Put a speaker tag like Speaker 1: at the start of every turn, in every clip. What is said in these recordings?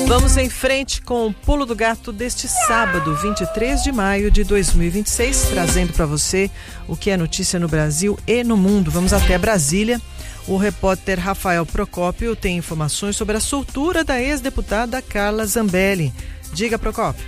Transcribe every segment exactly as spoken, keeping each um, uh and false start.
Speaker 1: Vamos em frente com o Pulo do Gato deste sábado, vinte e três de maio de dois mil e vinte e seis, trazendo para você o que é notícia no Brasil e no mundo. Vamos até Brasília. O repórter Rafael Procópio tem informações sobre a soltura da ex-deputada Carla Zambelli. Diga, Procópio.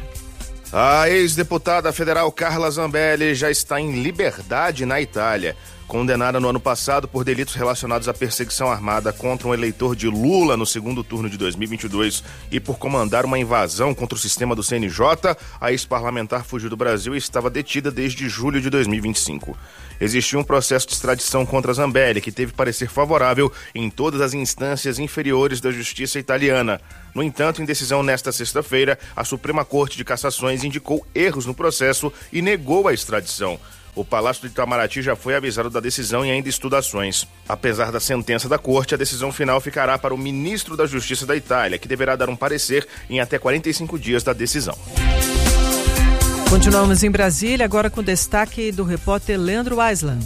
Speaker 2: A ex-deputada federal Carla Zambelli já está em liberdade na Itália. Condenada no ano passado por delitos relacionados à perseguição armada contra um eleitor de Lula no segundo turno de dois mil e vinte e dois e por comandar uma invasão contra o sistema do C N J, a ex-parlamentar fugiu do Brasil e estava detida desde julho de dois mil e vinte e cinco. Existiu um processo de extradição contra Zambelli, que teve parecer favorável em todas as instâncias inferiores da justiça italiana. No entanto, em decisão nesta sexta-feira, a Suprema Corte de Cassações indicou erros no processo e negou a extradição. O Palácio do Itamaraty já foi avisado da decisão e ainda estuda ações. Apesar da sentença da Corte, a decisão final ficará para o ministro da Justiça da Itália, que deverá dar um parecer em até quarenta e cinco dias da decisão.
Speaker 1: Continuamos em Brasília, agora com destaque do repórter Leandro Aislan.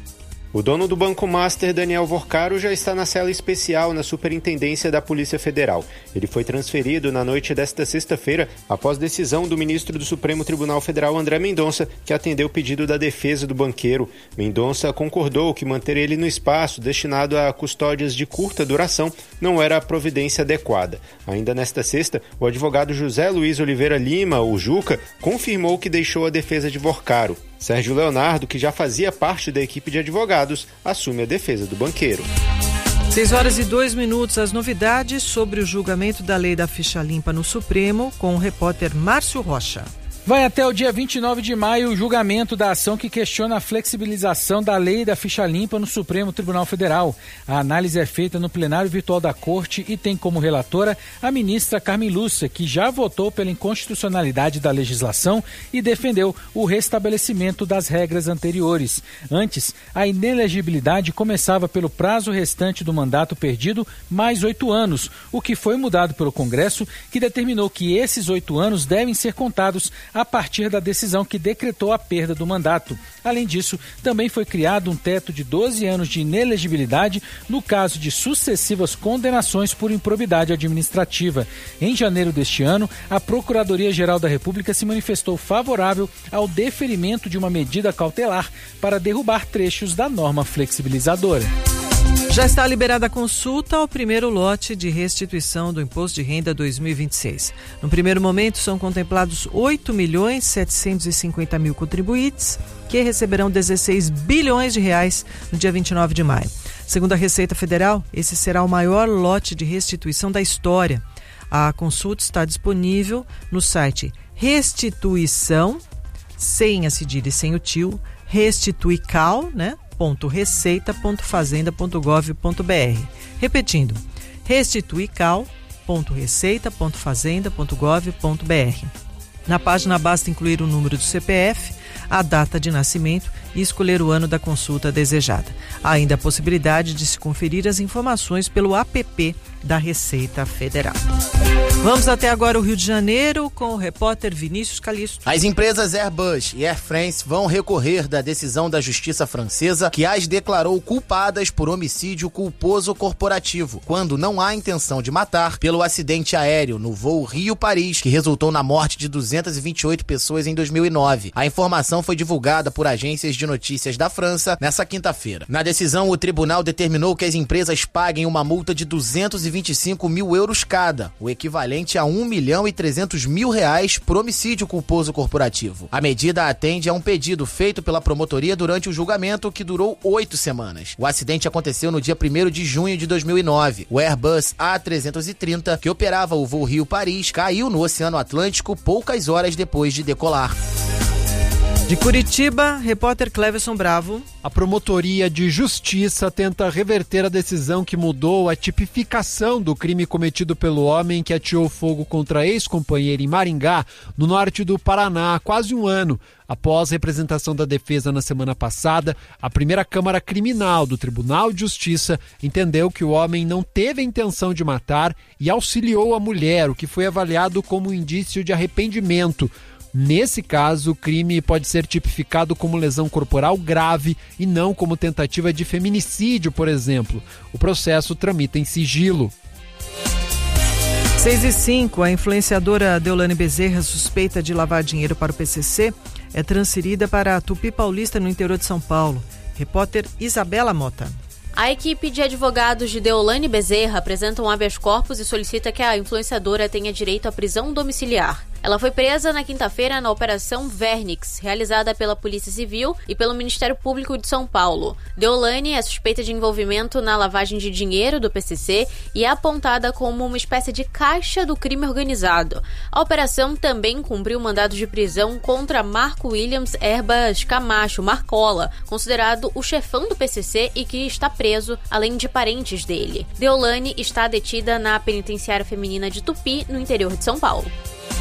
Speaker 3: O dono do Banco Master, Daniel Vorcaro, já está na cela especial na Superintendência da Polícia Federal. Ele foi transferido na noite desta sexta-feira após decisão do ministro do Supremo Tribunal Federal, André Mendonça, que atendeu o pedido da defesa do banqueiro. Mendonça concordou que manter ele no espaço destinado a custódias de curta duração não era a providência adequada. Ainda nesta sexta, o advogado José Luiz Oliveira Lima, o Juca, confirmou que deixou a defesa de Vorcaro. Sérgio Leonardo, que já fazia parte da equipe de advogados, assume a defesa do banqueiro.
Speaker 1: seis horas e dois minutos, as novidades sobre o julgamento da lei da ficha limpa no Supremo, com o repórter Márcio Rocha.
Speaker 4: Vai até o dia vinte e nove de maio o julgamento da ação que questiona a flexibilização da lei da ficha limpa no Supremo Tribunal Federal. A análise é feita no plenário virtual da Corte e tem como relatora a ministra Carmen Lúcia, que já votou pela inconstitucionalidade da legislação e defendeu o restabelecimento das regras anteriores. Antes, a inelegibilidade começava pelo prazo restante do mandato perdido mais oito anos, o que foi mudado pelo Congresso, que determinou que esses oito anos devem ser contados a partir da decisão que decretou a perda do mandato. Além disso, também foi criado um teto de doze anos de inelegibilidade no caso de sucessivas condenações por improbidade administrativa. Em janeiro deste ano, a Procuradoria-Geral da República se manifestou favorável ao deferimento de uma medida cautelar para derrubar trechos da norma flexibilizadora.
Speaker 1: Já está liberada a consulta ao primeiro lote de restituição do Imposto de Renda dois mil e vinte e seis. No primeiro momento, são contemplados oito milhões setecentos e cinquenta mil contribuintes que receberão dezesseis bilhões de reais no dia vinte e nove de maio. Segundo a Receita Federal, esse será o maior lote de restituição da história. A consulta está disponível no site Restituição, sem a cedilha e sem o tio, Restituical, né? receita ponto fazenda ponto gov ponto br. Repetindo, restituical ponto receita ponto fazenda ponto gov ponto br. Na página basta incluir o número do C P F, a data de nascimento e escolher o ano da consulta desejada. Há ainda a possibilidade de se conferir as informações pelo app da Receita Federal. Vamos até agora o Rio de Janeiro com o repórter Vinícius Calixto.
Speaker 5: As empresas Airbus e Air France vão recorrer da decisão da justiça francesa que as declarou culpadas por homicídio culposo corporativo, quando não há intenção de matar, pelo acidente aéreo no voo Rio-Paris, que resultou na morte de duzentas e vinte e oito pessoas em dois mil e nove. A informação foi divulgada por agências de notícias da França nesta quinta-feira. Na decisão, o tribunal determinou que as empresas paguem uma multa de duzentos e vinte e cinco mil euros cada, o equivalente a um milhão e trezentos mil reais por homicídio culposo corporativo. A medida atende a um pedido feito pela promotoria durante o julgamento, que durou oito semanas. O acidente aconteceu no dia primeiro de junho de dois mil e nove. O Airbus A trezentos e trinta, que operava o voo Rio-Paris, caiu no Oceano Atlântico poucas horas depois de decolar.
Speaker 1: De Curitiba, repórter Cleverson Bravo.
Speaker 6: A Promotoria de Justiça tenta reverter a decisão que mudou a tipificação do crime cometido pelo homem que ateou fogo contra a ex-companheira em Maringá, no norte do Paraná, há quase um ano. Após representação da defesa na semana passada, a primeira Câmara Criminal do Tribunal de Justiça entendeu que o homem não teve a intenção de matar e auxiliou a mulher, o que foi avaliado como um indício de arrependimento. Nesse caso, o crime pode ser tipificado como lesão corporal grave e não como tentativa de feminicídio, por exemplo. O processo tramita em sigilo.
Speaker 1: seis e cinco, a influenciadora Deolane Bezerra, suspeita de lavar dinheiro para o P C C, é transferida para a Tupi Paulista, no interior de São Paulo. Repórter Isabela Mota.
Speaker 7: A equipe de advogados de Deolane Bezerra apresenta um habeas corpus e solicita que a influenciadora tenha direito à prisão domiciliar. Ela foi presa na quinta-feira na Operação Vernix, realizada pela Polícia Civil e pelo Ministério Público de São Paulo. Deolane é suspeita de envolvimento na lavagem de dinheiro do P C C e é apontada como uma espécie de caixa do crime organizado. A operação também cumpriu mandado de prisão contra Marco Williams Herbas Camacho, Marcola, considerado o chefão do P C C e que está preso, além de parentes dele. Deolane está detida na penitenciária feminina de Tupi, no interior de São Paulo.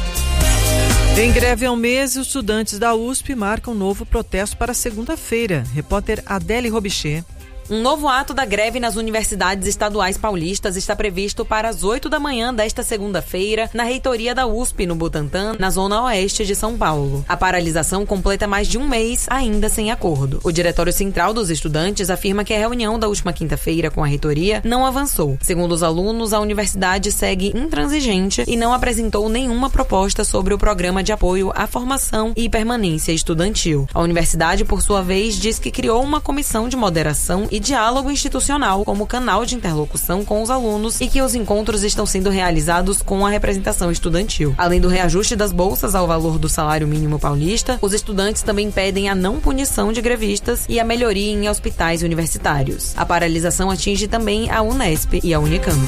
Speaker 1: Em greve há um mês, os estudantes da U S P marcam um novo protesto para segunda-feira. Repórter Adele Robichê.
Speaker 8: Um novo ato da greve nas universidades estaduais paulistas está previsto para as oito da manhã desta segunda-feira, na reitoria da U S P, no Butantã, na zona oeste de São Paulo. A paralisação completa mais de um mês, ainda sem acordo. O Diretório Central dos Estudantes afirma que a reunião da última quinta-feira com a reitoria não avançou. Segundo os alunos, a universidade segue intransigente e não apresentou nenhuma proposta sobre o programa de apoio à formação e permanência estudantil. A universidade, por sua vez, diz que criou uma comissão de moderação e diálogo institucional como canal de interlocução com os alunos e que os encontros estão sendo realizados com a representação estudantil. Além do reajuste das bolsas ao valor do salário mínimo paulista, os estudantes também pedem a não punição de grevistas e a melhoria em hospitais universitários. A paralisação atinge também a Unesp e a Unicamp.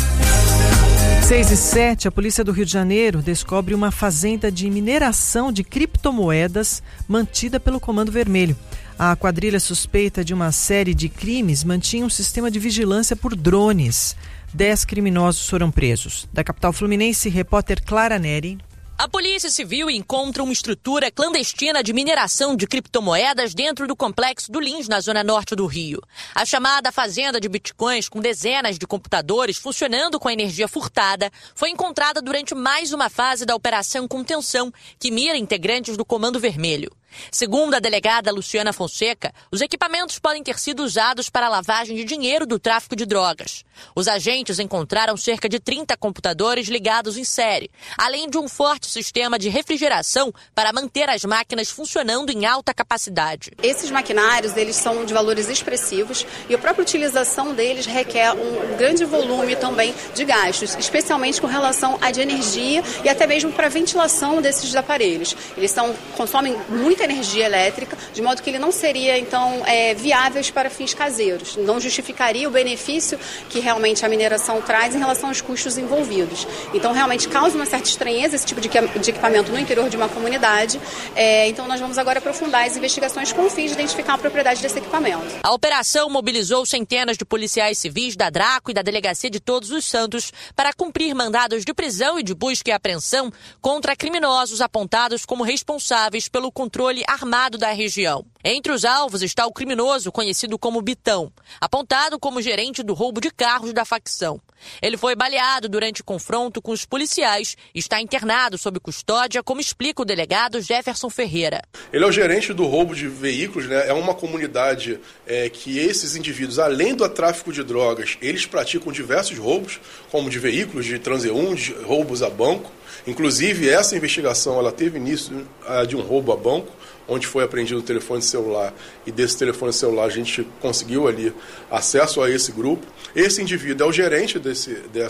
Speaker 1: seis e sete, a Polícia do Rio de Janeiro descobre uma fazenda de mineração de criptomoedas mantida pelo Comando Vermelho. A quadrilha suspeita de uma série de crimes mantinha um sistema de vigilância por drones. Dez criminosos foram presos. Da capital fluminense, repórter Clara Neri.
Speaker 9: A Polícia Civil encontra uma estrutura clandestina de mineração de criptomoedas dentro do complexo do Lins, na zona norte do Rio. A chamada fazenda de bitcoins, com dezenas de computadores funcionando com a energia furtada, foi encontrada durante mais uma fase da Operação Contenção, que mira integrantes do Comando Vermelho. Segundo a delegada Luciana Fonseca, os equipamentos podem ter sido usados para a lavagem de dinheiro do tráfico de drogas. Os agentes encontraram cerca de trinta computadores ligados em série, além de um forte sistema de refrigeração para manter as máquinas funcionando em alta capacidade.
Speaker 10: Esses maquinários, eles são de valores expressivos e a própria utilização deles requer um grande volume também de gastos, especialmente com relação à de energia e até mesmo para a ventilação desses aparelhos. Eles são, consomem muita energia elétrica, de modo que ele não seria, então, é, viáveis para fins caseiros. Não justificaria o benefício que realmente a mineração traz em relação aos custos envolvidos. Então, realmente, causa uma certa estranheza esse tipo de, de equipamento no interior de uma comunidade. É, então, nós vamos agora aprofundar as investigações com o fim de identificar a propriedade desse equipamento.
Speaker 9: A operação mobilizou centenas de policiais civis da DRACO e da Delegacia de Todos os Santos para cumprir mandados de prisão e de busca e apreensão contra criminosos apontados como responsáveis pelo controle armado da região. Entre os alvos está o criminoso conhecido como Bitão, apontado como gerente do roubo de carros da facção. Ele foi baleado durante confronto com os policiais e está internado sob custódia, como explica o delegado Jefferson Ferreira.
Speaker 11: Ele é o gerente do roubo de veículos, né? É uma comunidade é, que esses indivíduos, além do tráfico de drogas, eles praticam diversos roubos, como de veículos, de transeuntes, roubos a banco. Inclusive, essa investigação ela teve início uh, de um roubo a banco, onde foi apreendido o telefone celular, e desse telefone celular a gente conseguiu ali acesso a esse grupo. Esse indivíduo é o gerente desse,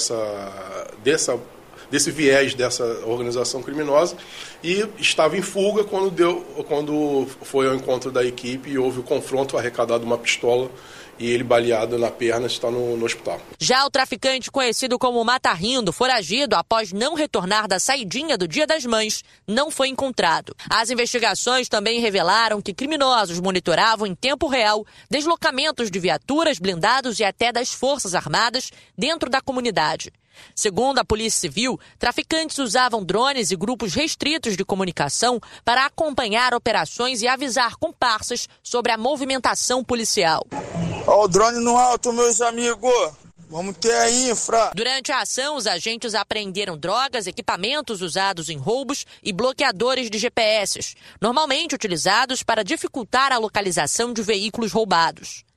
Speaker 11: dessa, dessa, desse viés dessa organização criminosa e estava em fuga quando, deu, quando foi ao encontro da equipe e houve o confronto, arrecadado uma pistola, e ele, baleado na perna, está no, no hospital.
Speaker 9: Já o traficante, conhecido como Mata Rindo, foragido após não retornar da saidinha do Dia das Mães, não foi encontrado. As investigações também revelaram que criminosos monitoravam em tempo real deslocamentos de viaturas, blindados e até das Forças Armadas dentro da comunidade. Segundo a Polícia Civil, traficantes usavam drones e grupos restritos de comunicação para acompanhar operações e avisar comparsas sobre a movimentação policial.
Speaker 12: Ó o drone no alto, meus amigos! Vamos ter a infra!
Speaker 9: Durante a ação, os agentes apreenderam drogas, equipamentos usados em roubos e bloqueadores de G P S, normalmente utilizados para dificultar a localização de veículos roubados.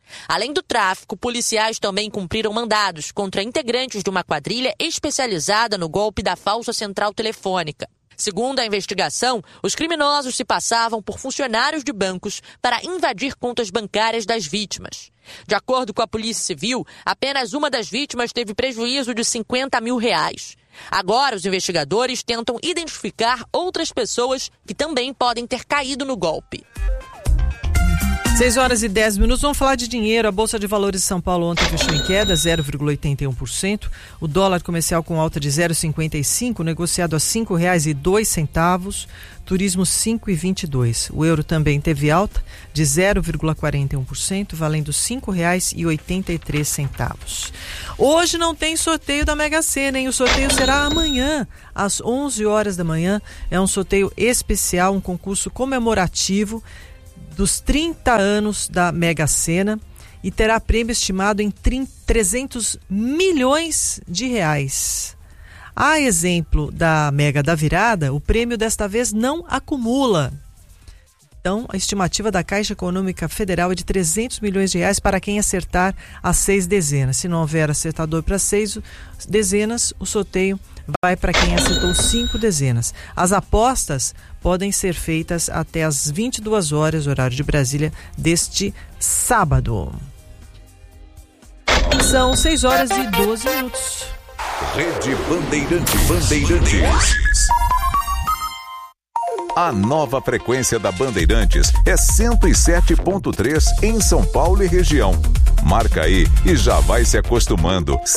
Speaker 9: Além do tráfico, policiais também cumpriram mandados contra integrantes de uma quadrilha especializada no golpe da falsa central telefônica. Segundo a investigação, os criminosos se passavam por funcionários de bancos para invadir contas bancárias das vítimas. De acordo com a Polícia Civil, apenas uma das vítimas teve prejuízo de cinquenta mil reais. Agora, os investigadores tentam identificar outras pessoas que também podem ter caído no golpe.
Speaker 1: seis horas e dez minutos, vamos falar de dinheiro. A Bolsa de Valores de São Paulo ontem fechou em queda, zero vírgula oitenta e um por cento. O dólar comercial com alta de zero vírgula cinquenta e cinco, negociado a cinco reais e dois centavos. Turismo cinco reais e vinte e dois centavos. O euro também teve alta de zero vírgula quarenta e um por cento, valendo cinco reais e oitenta e três centavos. Hoje não tem sorteio da Mega Sena, hein? O sorteio será amanhã, às onze horas da manhã. É um sorteio especial, um concurso comemorativo dos trinta anos da Mega Sena e terá prêmio estimado em trezentos milhões de reais. A exemplo da Mega da Virada, o prêmio desta vez não acumula. Então, a estimativa da Caixa Econômica Federal é de trezentos milhões de reais para quem acertar as seis dezenas. Se não houver acertador para seis dezenas, o sorteio vai para quem acertou cinco dezenas. As apostas podem ser feitas até às vinte e duas horas, horário de Brasília, deste sábado. São seis horas e doze minutos.
Speaker 13: Rede Bandeirantes. Bandeirantes. A nova frequência da Bandeirantes é cento e sete ponto três em São Paulo e região. Marca aí e já vai se acostumando.